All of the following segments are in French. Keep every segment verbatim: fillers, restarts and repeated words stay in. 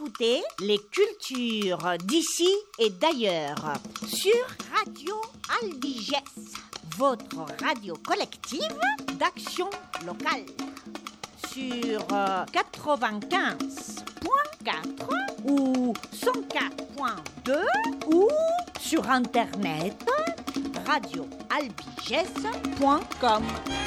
écoutez les cultures d'ici et d'ailleurs sur Radio Albiges, votre radio collective d'action locale, sur euh, quatre-vingt-quinze point quatre ou cent quatre point deux ou sur internet radio albiges point com.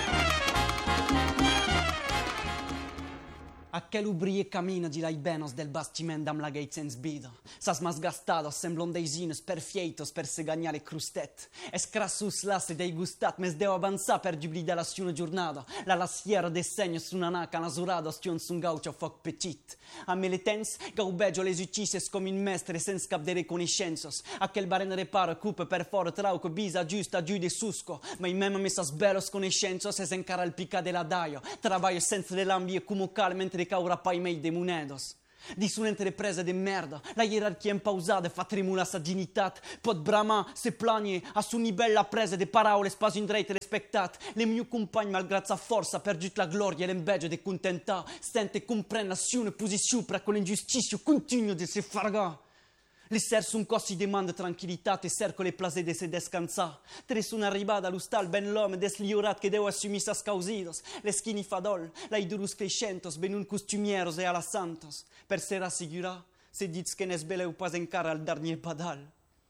Aquel ubrie camino di lai benos del bastiment amb la gates ens bido. Sas mas gastados semblon deisinos perfieitos per se gagnare crustet. Es crassus lasse dei gustat, mes deu avanzar per giublida la siuna giornada. La lasiera de segnos su nanaca nasurado stion sun gaucho foc petit. A me le tens, gaubegio les uccises com in mestre sens cap de reconiscensos. Aquel baren reparo cupe per foro trauco bisa giusta giù de susco. Ma in mema mesas belos coniscensos es encara il pica de la daio. Traballo senza de l'ambie cumucal mentre caura pai mei de monedos. Di sunente prese de merda, la ierarchia impausada fa tremula sa dignitat, pot bramar, se planie, a su nivell la prese de paraule spasi in drei telespectat. Le miu compagni, malgrat sa forza, perdut la gloria e l'enveggio de contentar, sente compren la siune posizione pra con l'ingiusticio continuo de se farga. Le ser sun cosi demanda tranquillitat e cerco le plase de se descansar. Tre sun arribada l'ustal ben l'homme desliorat che deu assumi sas causidos. Le schini fadol, la idurus crescentos, benun costumieros e ala santos. Per se rassigurar, se dits che nes beleu pas encara al dernier padal.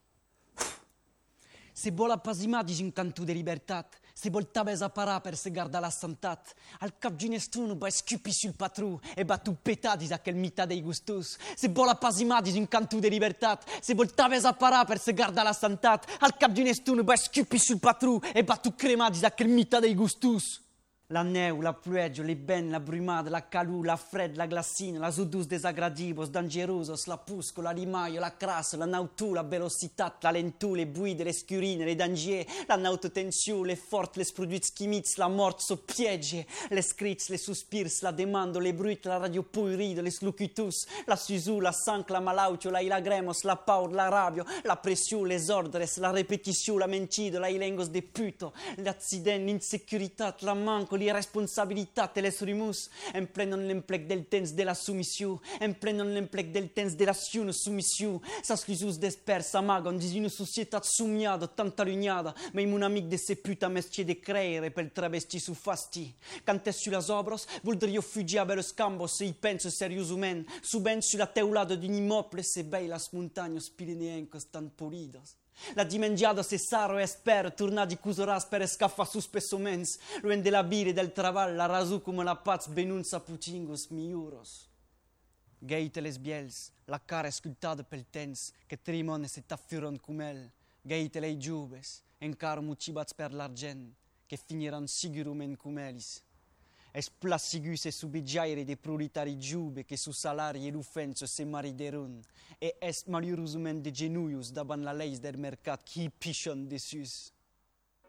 Se vol apasimadis un cantu de libertat, se vol tabes a parar per se garda la santat, al cap ginestruno va scupi sul patru e va tu petadis aquel mità dei gustus. Se vol apasimadis un cantu de libertat, se vol tabes a parar per se garda la santat, al cap ginestruno va scupi sul patru e va tu cremadis aquel mità dei gustus. La neu, la plueggio, le ben, la brumada, la calù, la fred, la glassina, la sudus desagradibos, dangerosos, la pusco, la limaio, la crasso, la nautù, la velocitat, la lentù, le buide, le scurine, le dangier, la nautotensiu, le fort, le produits chimics, la mort soppiege, le scrits, le suspirs, la demando, le bruit, la radio puirido, le slucutus, la susu, la sanc, la malaucio, la ilagremos, la paur, la rabio, la pressiu, les ordres, la repetitiu, la mencido, la ilengos de puto, l'accident, l'insecuritat, la manco, l'irresponsabilitat e les rimus, en plenon l'emplec del temps de la submissió, en plenon l'emplec del temps de la siuna submissió, sas lusus despers amagon dis una societat somiada, tan allunyada, ma im un amic de se puta mestier de creere pel travesti su fasti. Cantes su las obros, voldrio fugir a belos cambos se i penso seriosament, subent su la teulada d'un immoble se bei las montagnos pireneencos tan polidos. La dimengiada se saro e spero tornar di cusoras per escaffa sus spessomens, luen de la bire del traval, la rasu come la paz benunza putingos miuros. Geite les biels, la cara scultada pel temps, che trimone se taffiron cum el, geite lei giubes, encara mucibats per l'argent, che finiran sigurumen cum elis. Es plassigus e subigiaire de proletari giube che su salari e l'uffenso se mariderun, e es malheureusement de genuius daban la leis del mercat qui pichon dessus.